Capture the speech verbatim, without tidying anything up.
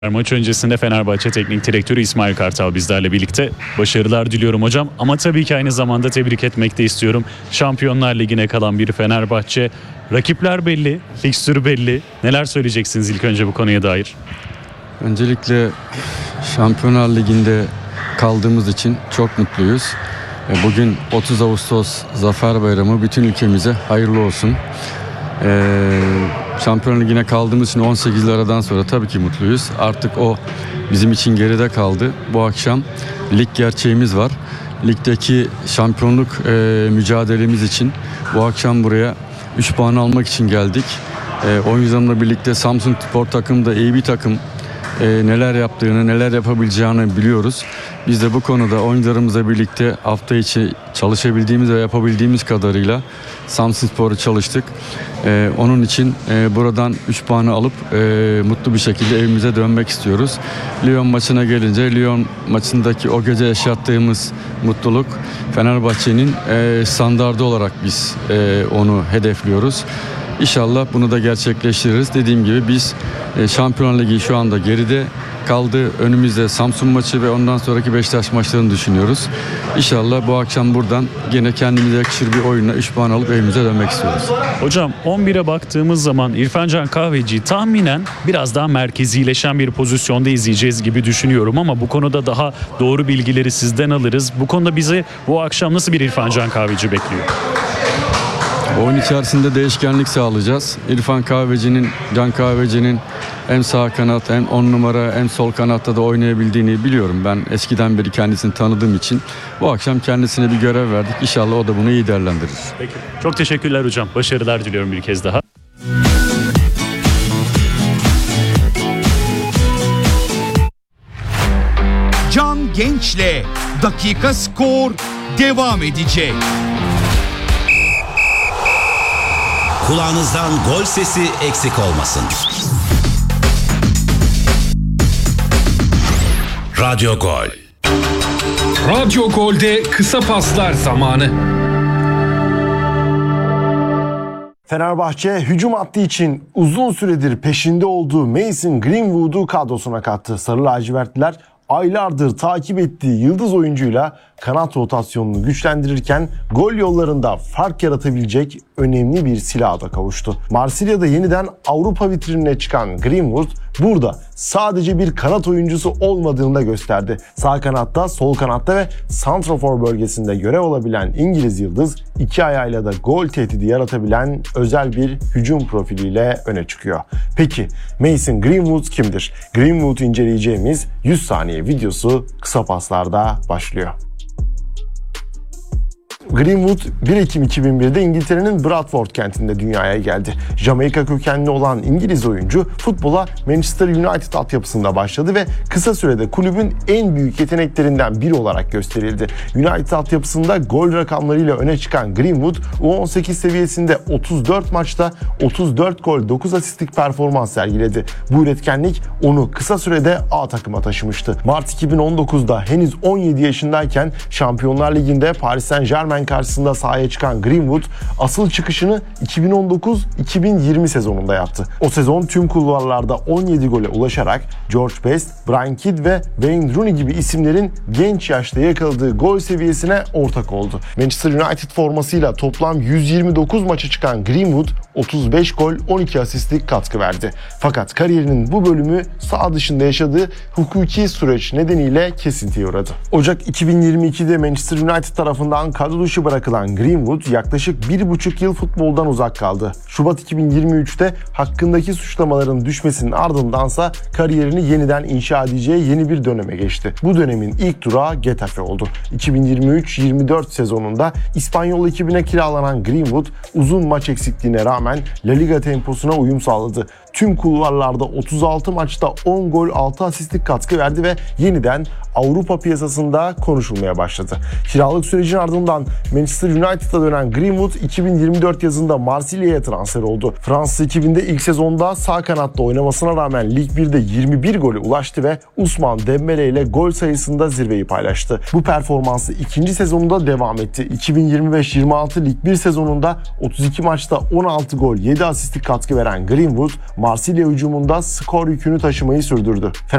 Maç öncesinde Fenerbahçe Teknik Direktörü İsmail Kartal bizlerle birlikte. Başarılar diliyorum hocam. Ama tabii ki aynı zamanda tebrik etmek de istiyorum. Şampiyonlar Ligi'ne kalan bir Fenerbahçe. Rakipler belli, fikstürü belli. Neler söyleyeceksiniz ilk önce bu konuya dair? Öncelikle Şampiyonlar Ligi'nde kaldığımız için çok mutluyuz. Bugün otuz Ağustos Zafer Bayramı, bütün ülkemize hayırlı olsun. Ee, Şampiyonlar Ligi'ne kaldığımız için on sekiz aradan sonra tabii ki mutluyuz. Artık o bizim için geride kaldı. Bu akşam lig gerçeğimiz var. Ligdeki şampiyonluk e, mücadelemiz için bu akşam buraya üç puan almak için geldik. E, oyuncularımla birlikte Samsunspor takımı da iyi bir takım. E, neler yaptığını, neler yapabileceğini biliyoruz. Biz de bu konuda oyuncularımızla birlikte hafta içi çalışabildiğimiz ve yapabildiğimiz kadarıyla Samsunspor'u çalıştık. Ee, onun için e, buradan üç puanı alıp e, mutlu bir şekilde evimize dönmek istiyoruz. Lyon maçına gelince, Lyon maçındaki o gece yaşattığımız mutluluk Fenerbahçe'nin e, standardı olarak biz e, onu hedefliyoruz. İnşallah bunu da gerçekleştiririz. Dediğim gibi biz e, Şampiyonlar Ligi şu anda geride kaldı. Önümüzde Samsun maçı ve ondan sonraki Beşiktaş maçlarını düşünüyoruz. İnşallah bu akşam buradan gene kendimize yakışır bir oyunla üç puan alıp evimize dönmek istiyoruz. Hocam on bire baktığımız zaman İrfan Can Kahveci'yi tahminen biraz daha merkezileşen bir pozisyonda izleyeceğiz gibi düşünüyorum ama bu konuda daha doğru bilgileri sizden alırız. Bu konuda bize bu akşam nasıl bir İrfan Can Kahveci bekliyor? Oyun içerisinde değişkenlik sağlayacağız. İrfan Kahveci'nin, Can Kahveci'nin hem sağ kanat hem on numara hem sol kanatta da oynayabildiğini biliyorum. Ben eskiden beri kendisini tanıdığım için bu akşam kendisine bir görev verdik. İnşallah o da bunu iyi değerlendirir. Peki. Çok teşekkürler hocam. Başarılar diliyorum bir kez daha. Can Genç'le Dakika Skor devam edecek. Kulağınızdan gol sesi eksik olmasın. Radyo Gol. Radyo Gol'de kısa paslar zamanı. Fenerbahçe hücum hattı için uzun süredir peşinde olduğu Mason Greenwood'u kadrosuna kattı. Sarı lacivertliler aylardır takip ettiği yıldız oyuncuyla kanat rotasyonunu güçlendirirken gol yollarında fark yaratabilecek önemli bir silaha da kavuştu. Marsilya'da yeniden Avrupa vitrinine çıkan Greenwood burada sadece bir kanat oyuncusu olmadığını da gösterdi. Sağ kanatta, sol kanatta ve santrafor bölgesinde görev alabilen İngiliz yıldız iki ayağıyla da gol tehdidi yaratabilen özel bir hücum profiliyle öne çıkıyor. Peki Mason Greenwood kimdir? Greenwood'u inceleyeceğimiz yüz saniye videosu kısa paslarda başlıyor. Greenwood bir Ekim iki bin birde İngiltere'nin Bradford kentinde dünyaya geldi. Jamaika kökenli olan İngiliz oyuncu futbola Manchester United altyapısında başladı ve kısa sürede kulübün en büyük yeteneklerinden biri olarak gösterildi. United altyapısında gol rakamlarıyla öne çıkan Greenwood U on sekiz seviyesinde otuz dört maçta otuz dört gol dokuz asistlik performans sergiledi. Bu üretkenlik onu kısa sürede A takıma taşımıştı. Mart iki bin on dokuzda henüz on yedi yaşındayken Şampiyonlar Ligi'nde Paris Saint-Germain karşısında sahaya çıkan Greenwood asıl çıkışını iki bin on dokuz iki bin yirmi sezonunda yaptı. O sezon tüm kulvarlarda on yedi gole ulaşarak George Best, Brian Kidd ve Wayne Rooney gibi isimlerin genç yaşta yakaladığı gol seviyesine ortak oldu. Manchester United formasıyla toplam yüz yirmi dokuz maça çıkan Greenwood otuz beş gol on iki asistlik katkı verdi. Fakat kariyerinin bu bölümü saha dışında yaşadığı hukuki süreç nedeniyle kesintiye uğradı. Ocak iki bin yirmi ikide Manchester United tarafından kadro dışı bırakılan Greenwood yaklaşık bir buçuk yıl futboldan uzak kaldı. Şubat iki bin yirmi üçte hakkındaki suçlamaların düşmesinin ardındansa kariyerini yeniden inşa edeceği yeni bir döneme geçti. Bu dönemin ilk durağı Getafe oldu. iki bin yirmi üç yirmi dört sezonunda İspanyol ekibine kiralanan Greenwood uzun maç eksikliğine rağmen La Liga temposuna uyum sağladı. Tüm kulvarlarda otuz altı maçta on gol altı asistlik katkı verdi ve yeniden Avrupa piyasasında konuşulmaya başladı. Kiralık sürecin ardından Manchester United'a dönen Greenwood iki bin yirmi dört yazında Marsilya'ya transfer oldu. Fransız ekibinde ilk sezonda sağ kanatta oynamasına rağmen Lig bir'de yirmi bir gole ulaştı ve Ousmane Dembele ile gol sayısında zirveyi paylaştı. Bu performansı ikinci sezonunda devam etti. iki bin yirmi beş yirmi altı Lig bir sezonunda otuz iki maçta on altı gol yedi asistlik katkı veren Greenwood, Marsilya hücumunda skor yükünü taşımayı sürdürdü.